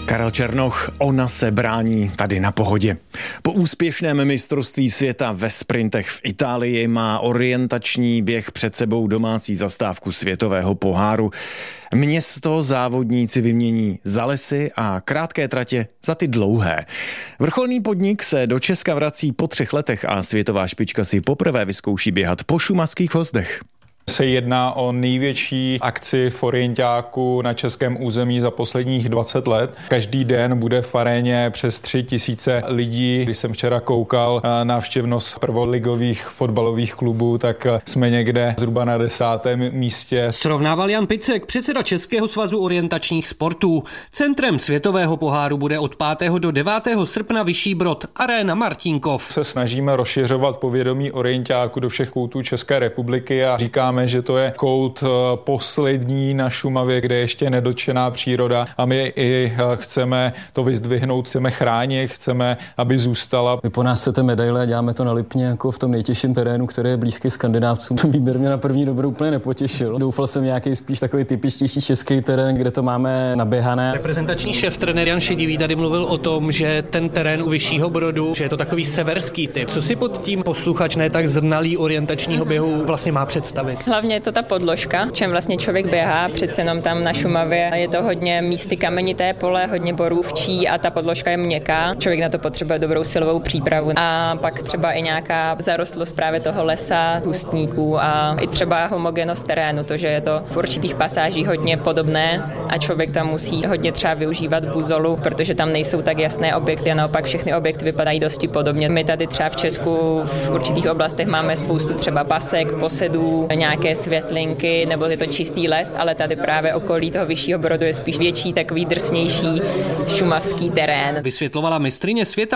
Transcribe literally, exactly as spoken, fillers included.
Karel Černoch, ona se brání tady na Pohodě. Po úspěšném mistrovství světa ve sprintech v Itálii má orientační běh před sebou domácí zastávku světového poháru. Město závodníci vymění za lesy a krátké tratě za ty dlouhé. Vrcholný podnik se do Česka vrací po třech letech a světová špička si poprvé vyzkouší běhat po šumavských hozdech. Se jedná o největší akci v orientáku na českém území za posledních dvacet let. Každý den bude v aréně přes tři tisíce lidí. Když jsem včera koukal návštěvnost prvoligových fotbalových klubů, tak jsme někde zhruba na desátém místě. Srovnával Jan Picek, předseda Českého svazu orientačních sportů. Centrem světového poháru bude od pátého do devátého srpna Vyšší Brod, aréna Martínkov. Se snažíme rozšiřovat povědomí orientáku do všech koutů České republiky a říkáme, že to je kout poslední na Šumavě, kde je ještě nedotčená příroda a my i chceme to vyzdvihnout, chceme chránit, chceme, aby zůstala. Vy po nás chcete medaile a děláme to na Lipně jako v tom nejtěžším terénu, který je blízký Skandinávcům. Výběr mě na první dobrou úplně nepotěšil. Doufal jsem nějaký spíš takový typičtější český terén, kde to máme naběhané. Reprezentační šéf trenér Jan Šedivý tady mluvil o tom, že ten terén u Vyššího Brodu, že je to takový severský typ. Co si pod tím posluchač ne tak znalý orientačního běhu vlastně má představit? Hlavně je to ta podložka, čem vlastně člověk běhá, přece jenom tam na Šumavě je to hodně místy kamenité pole, hodně borůvčí a ta podložka je měkká. Člověk na to potřebuje dobrou silovou přípravu a pak třeba i nějaká zarostlost právě toho lesa, hustníků a i třeba homogenost terénu, to, že je to v určitých pasážích hodně podobné a člověk tam musí hodně třeba využívat buzolu, protože tam nejsou tak jasné objekty a naopak všechny objekty vypadají dosti podobně. My tady třeba v Česku v určitých oblastech máme spoustu třeba pasek, posedů, nějaké světlinky, nebo je to čistý les, ale tady právě okolí toho Vyššího Brodu je spíš větší, takový drsnější šumavský terén. Vysvětlovala mistryně světa